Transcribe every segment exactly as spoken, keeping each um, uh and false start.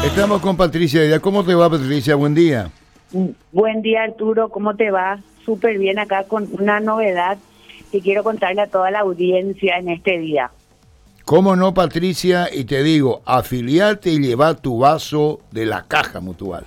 Estamos con Patricia Díaz. ¿Cómo te va, Patricia? Buen día. Buen día, Arturo. ¿Cómo te va? Súper bien acá con una novedad que quiero contarle a toda la audiencia en este día. ¿Cómo no, Patricia? Y te digo, afiliarte y llevar tu vaso de la Caja Mutual.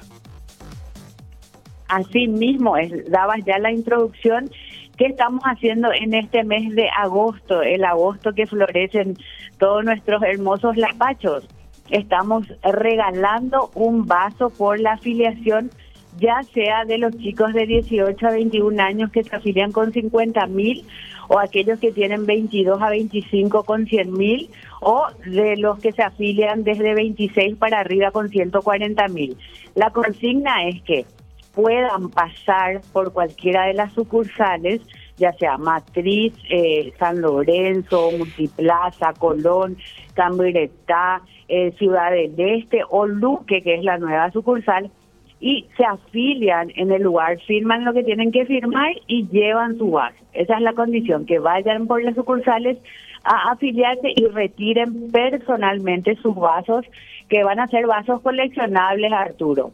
Así mismo, es, dabas ya la introducción. ¿Qué estamos haciendo en este mes de agosto? El agosto que florecen todos nuestros hermosos lapachos. Estamos regalando un vaso por la afiliación, ya sea de los chicos de dieciocho a veintiún años que se afilian con cincuenta mil, o aquellos que tienen veintidós a veinticinco con cien mil, o de los que se afilian desde veintiséis para arriba con ciento cuarenta mil. La consigna es que puedan pasar por cualquiera de las sucursales, ya sea Matriz, eh, San Lorenzo, Multiplaza, Colón, Cambiretá, eh, Ciudad del Este o Luque, que es la nueva sucursal, y se afilian en el lugar, firman lo que tienen que firmar y llevan su vaso. Esa es la condición, que vayan por las sucursales a afiliarse y retiren personalmente sus vasos, que van a ser vasos coleccionables, Arturo.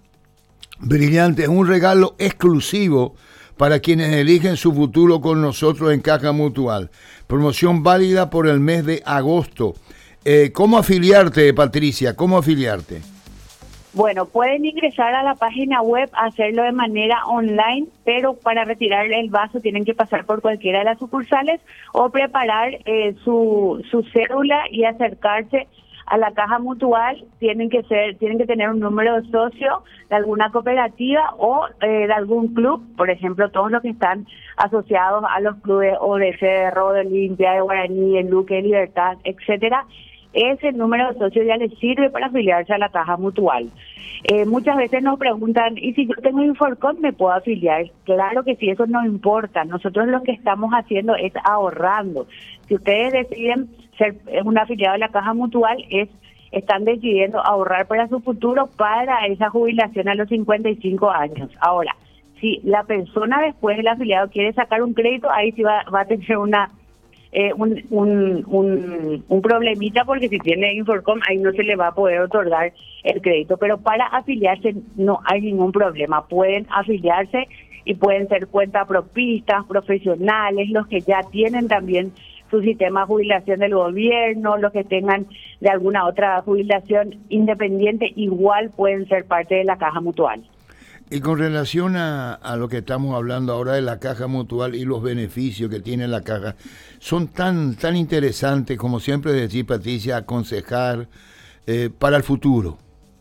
Brillante, es un regalo exclusivo para quienes eligen su futuro con nosotros en Caja Mutual. Promoción válida por el mes de agosto. Eh, ¿Cómo afiliarte, Patricia? ¿Cómo afiliarte? Bueno, pueden ingresar a la página web, hacerlo de manera online, pero para retirar el vaso tienen que pasar por cualquiera de las sucursales o preparar eh, su, su cédula y acercarse a la Caja Mutual. Tienen que ser, tienen que tener un número de socio de alguna cooperativa o eh, de algún club, por ejemplo, todos los que están asociados a los clubes O D C, de Rodo, de Olimpia, de Guaraní, de Luque, de Libertad, etcétera. Ese número de socios ya les sirve para afiliarse a la Caja Mutual. Eh, muchas veces nos preguntan, ¿y si yo tengo Inforcom, me puedo afiliar? Claro que sí, eso no importa. Nosotros lo que estamos haciendo es ahorrando. Si ustedes deciden ser un afiliado de la Caja Mutual, es están decidiendo ahorrar para su futuro, para esa jubilación a los cincuenta y cinco años. Ahora, si la persona después del afiliado quiere sacar un crédito, ahí sí va, va a tener una eh, un, un, un, un problemita, porque si tiene Inforcom, ahí no se le va a poder otorgar el crédito. Pero para afiliarse no hay ningún problema. Pueden afiliarse y pueden ser cuentapropistas, profesionales, los que ya tienen también su sistema de jubilación del gobierno, los que tengan de alguna otra jubilación independiente, igual pueden ser parte de la Caja Mutual. Y con relación a, a lo que estamos hablando ahora de la Caja Mutual y los beneficios que tiene la Caja, son tan, tan interesantes, como siempre decís, Patricia, aconsejar eh, para el futuro.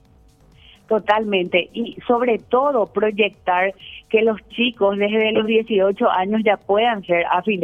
Totalmente, y sobre todo proyectar que los chicos desde los dieciocho años ya puedan ser afiliados